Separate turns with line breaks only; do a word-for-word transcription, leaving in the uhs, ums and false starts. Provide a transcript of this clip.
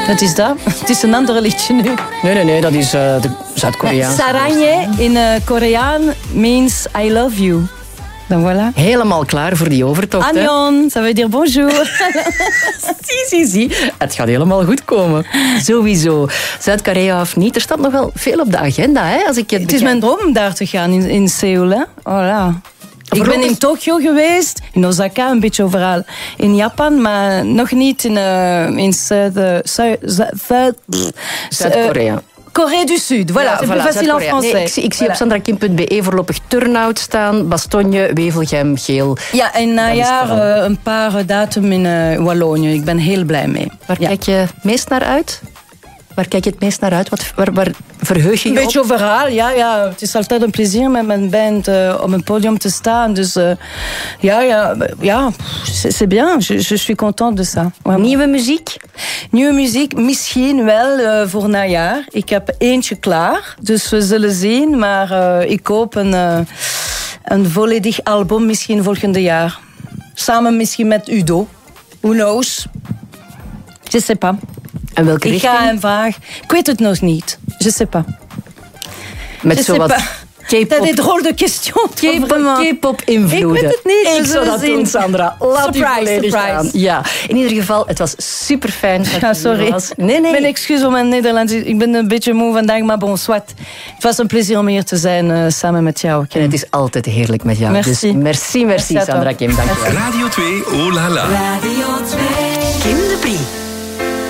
Wat is dat? Het is een ander liedje nu.
Nee, nee, nee, dat is uh, de Zuid-Koreaanse.
Sarangye in uh, Koreaan means I love you. Dan voilà.
Helemaal klaar voor die overtocht.
Annyeong, ça veut dire bonjour.
zie, zie, zie. Het gaat helemaal goed komen. Sowieso. Zuid-Korea of niet, er staat nog wel veel op de agenda. Hè, als ik het
het is mijn droom om daar te gaan in, in Seoul. Hè? Voilà. Ik ben in Tokio geweest, in Osaka, een beetje overal. In Japan, maar nog niet in, uh, in Zuid, Zuid, Zuid,
Zuid-Korea.
Uh, Corée du Sud, voilà,
ja,
c'est
voilà,
plus facile en français.
Nee, ik zie, ik zie
voilà.
op sandrakim punt be voorlopig Turnhout staan, Bastogne, Wevelgem, Geel.
Ja, en najaar uh, een paar datum in uh, Wallonië. Ik ben heel blij mee.
Waar
ja.
kijk je meest naar uit? Waar kijk je het meest naar uit? Wat, waar, waar verheug je je
Een beetje
op?
overal, ja, ja. Het is altijd een plezier met mijn band uh, op een podium te staan. Dus uh, ja, ja, ja c'est bien. Je, je suis contente de ça. Vraiment.
Nieuwe muziek?
Nieuwe muziek, misschien wel uh, voor najaar. Ik heb eentje klaar, dus we zullen zien. Maar uh, ik hoop een, uh, een volledig album misschien volgende jaar. Samen misschien met Udo. Who knows? Je sais pas.
En welke
ik
richting?
ga hem vragen. Ik weet het nog niet. Je sais pas.
Met zowat
K-pop. Dat is drôle de question.
K-pop invloeden.
Ik weet het niet.
Ik zou dat doen, Sandra. Laat
surprise,
u volledig
surprise.
gaan. Ja. In ieder geval, het was super fijn.
Ja, sorry.
Nee, nee.
Mijn excuus voor mijn Nederlands. Ik ben een beetje moe vandaag, maar bon, soit. Het was een plezier om hier te zijn uh, samen met jou.
En het is altijd heerlijk met jou.
Merci.
Dus merci, merci, merci Sandra Kim. Dank je wel.
Radio twee, oh la la.
Radio twee. Kim de Brie.